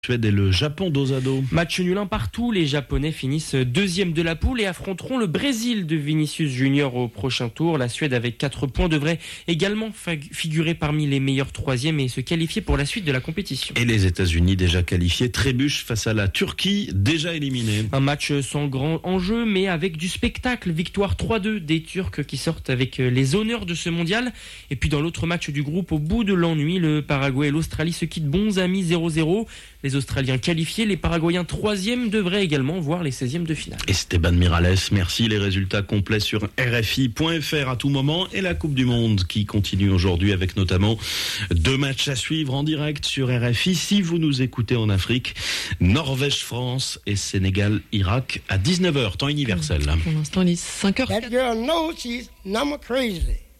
Suède et le Japon dos à dos. Match nul un partout, les Japonais finissent deuxième de la poule et affronteront le Brésil de Vinicius Junior au prochain tour. La Suède avec 4 points devrait également figurer parmi les meilleurs troisièmes et se qualifier pour la suite de la compétition. Et les États-Unis déjà qualifiés trébuchent face à la Turquie déjà éliminée. Un match sans grand enjeu mais avec du spectacle. Victoire 3-2 des Turcs qui sortent avec les honneurs de ce mondial. Et puis dans l'autre match du groupe, au bout de l'ennui, le Paraguay et l'Australie se quittent bons amis 0-0. Les Australiens qualifiés, les Paraguayens 3e devraient également voir les 16e de finale. Esteban Miralles, merci. Les résultats complets sur RFI.fr à tout moment et la Coupe du Monde qui continue aujourd'hui avec notamment 2 matchs à suivre en direct sur RFI. Si vous nous écoutez en Afrique, Norvège-France et Sénégal-Irak à 19h, temps universel. Pour l'instant, il est 5h. That girl knows she's number crazy.